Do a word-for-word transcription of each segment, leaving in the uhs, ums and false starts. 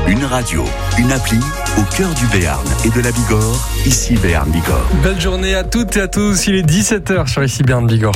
Une radio, une appli au cœur du Béarn et de la Bigorre, ici Béarn Bigorre. Belle journée à toutes et à tous, il est dix-sept heures sur ici Béarn Bigorre.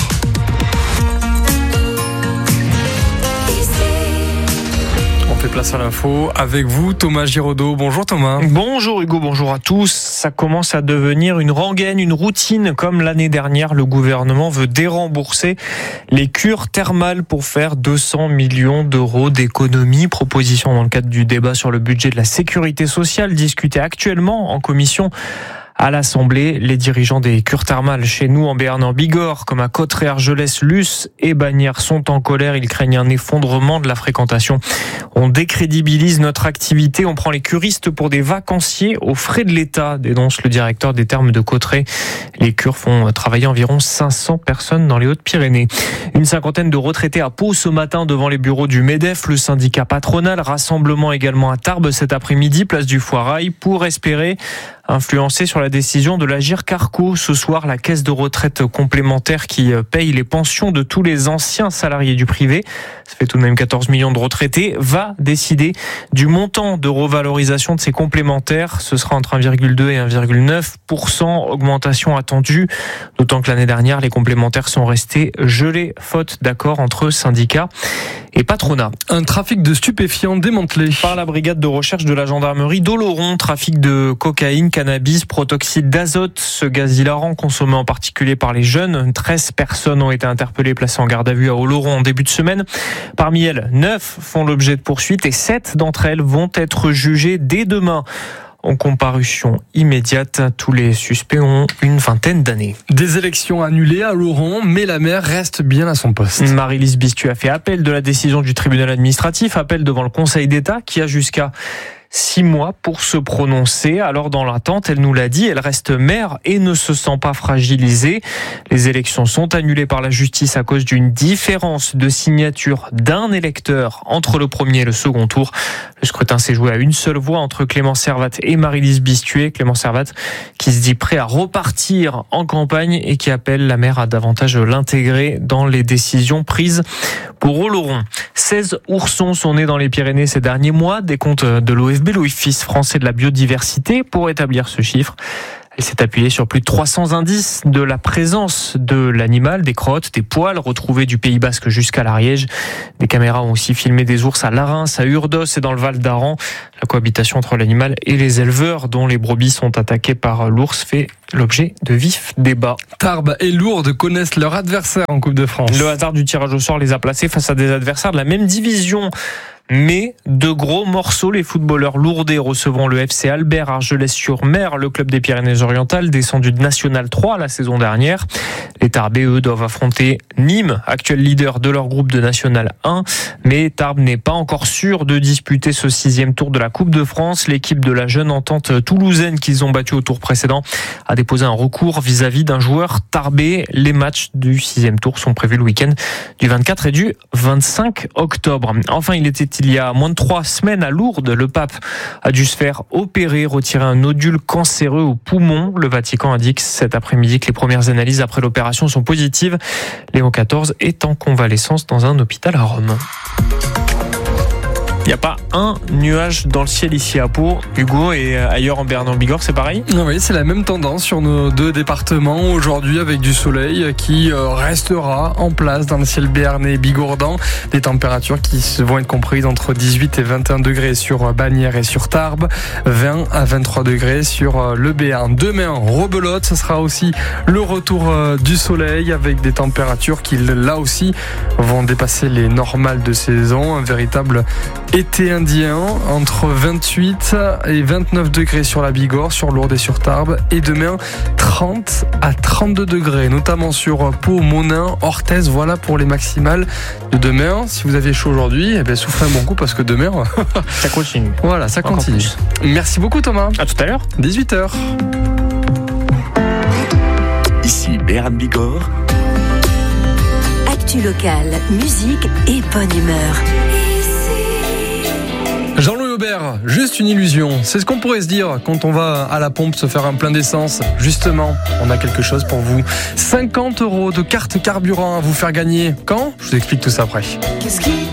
On fait place à l'info avec vous, Thomas Giraudot. Bonjour Thomas. Bonjour Hugo, bonjour à tous. Ça commence à devenir une rengaine, une routine. Comme l'année dernière, le gouvernement veut dérembourser les cures thermales pour faire deux cents millions d'euros d'économies. Proposition dans le cadre du débat sur le budget de la sécurité sociale, discuté actuellement en commission à l'Assemblée. Les dirigeants des cures thermales chez nous en Béarn, en Bigorre, comme à Cauterets, Argelès, Luce et Bagnères, sont en colère. Ils craignent un effondrement de la fréquentation. On décrédibilise notre activité, on prend les curistes pour des vacanciers aux frais de l'État, dénonce le directeur des thermes de Cauterets. Les cures font travailler environ cinq cents personnes dans les Hautes-Pyrénées. Une cinquantaine de retraités à Pau ce matin devant les bureaux du MEDEF, le syndicat patronal. Rassemblement également à Tarbes cet après-midi, place du Foirail, pour espérer influencé sur la décision de l'Agir Carco. Ce soir, la caisse de retraite complémentaire qui paye les pensions de tous les anciens salariés du privé, ça fait tout de même quatorze millions de retraités, va décider du montant de revalorisation de ces complémentaires. Ce sera entre un virgule deux et un virgule neuf pour cent, augmentation attendue, d'autant que l'année dernière, les complémentaires sont restés gelés, faute d'accord entre syndicats et patronat. Un trafic de stupéfiants démantelé par la brigade de recherche de la gendarmerie d'Oloron. Trafic de cocaïne, cannabis, protoxyde d'azote, ce gaz hilarant consommé en particulier par les jeunes. treize personnes ont été interpellées, placées en garde à vue à Oloron en début de semaine. Parmi elles, neuf font l'objet de poursuites et sept d'entre elles vont être jugées dès demain. En comparution immédiate, tous les suspects ont une vingtaine d'années. Des élections annulées à Oloron, mais la maire reste bien à son poste. Marie-Lise Bistu a fait appel de la décision du tribunal administratif, appel devant le Conseil d'État qui a jusqu'à six mois pour se prononcer. Alors dans l'attente, elle nous l'a dit, elle reste maire et ne se sent pas fragilisée. Les élections sont annulées par la justice à cause d'une différence de signature d'un électeur entre le premier et le second tour. Le scrutin s'est joué à une seule voix entre Clément Servat et Marie-Lise Bistu. Clément Servat qui se dit prêt à repartir en campagne et qui appelle la maire à davantage l'intégrer dans les décisions prises pour Oloron. seize oursons sont nés dans les Pyrénées ces derniers mois. Des comptes de l'O F B, l'Office français de la biodiversité, pour établir ce chiffre. Elle s'est appuyée sur plus de trois cents indices de la présence de l'animal, des crottes, des poils retrouvés du Pays Basque jusqu'à l'Ariège. Des caméras ont aussi filmé des ours à Larins, à Urdos et dans le Val d'Aran. La cohabitation entre l'animal et les éleveurs, dont les brebis sont attaquées par l'ours, fait l'objet de vifs débats. Tarbes et Lourdes connaissent leur adversaire en Coupe de France. Le hasard du tirage au sort les a placés face à des adversaires de la même division. Mais de gros morceaux, les footballeurs lourdais recevront le F C Albert Argelès-sur-Mer, le club des Pyrénées-Orientales, descendu de National trois la saison dernière. Les Tarbais, eux, doivent affronter Nîmes, actuel leader de leur groupe de National un. Mais Tarbes n'est pas encore sûr de disputer ce sixième tour de la Coupe de France. L'équipe de la jeune entente toulousaine qu'ils ont battue au tour précédent a déposé un recours vis-à-vis d'un joueur tarbais. Les matchs du sixième tour sont prévus le week-end du vingt-quatre et du vingt-cinq octobre. Enfin, il était il y a moins de trois semaines à Lourdes, le pape a dû se faire opérer, retirer un nodule cancéreux au poumon. Le Vatican indique cet après-midi que les premières analyses après l'opération sont positives. Léon quatorze est en convalescence dans un hôpital à Rome. Il n'y a pas un nuage dans le ciel ici à Pau, Hugo, et ailleurs en Béarn, en Bigorre, c'est pareil ? Oui, c'est la même tendance sur nos deux départements aujourd'hui, avec du soleil qui restera en place dans le ciel béarnais et bigordan. Des températures qui vont être comprises entre dix-huit et vingt et un degrés sur Bagnères et sur Tarbes, vingt à vingt-trois degrés sur le Béarn. Demain, rebelote, ce sera aussi le retour du soleil avec des températures qui, là aussi, vont dépasser les normales de saison. Un véritable été indien, entre vingt-huit et vingt-neuf degrés sur la Bigorre, sur Lourdes et sur Tarbes. Et demain, trente à trente-deux degrés, notamment sur Pau, Monin, Orthez. Voilà pour les maximales de demain. Si vous avez chaud aujourd'hui, eh bien, soufflez un bon coup parce que demain... ça continue. Voilà, ça continue. Merci beaucoup Thomas. À tout à l'heure. dix-huit heures. Ici Béarn Bigorre. Actu locale, musique et bonne humeur. Jean-Louis Aubert, juste une illusion. C'est ce qu'on pourrait se dire quand on va à la pompe se faire un plein d'essence. Justement, on a quelque chose pour vous. cinquante euros de carte carburant à vous faire gagner. Quand ? Je vous explique tout ça après. Qu'est-ce qui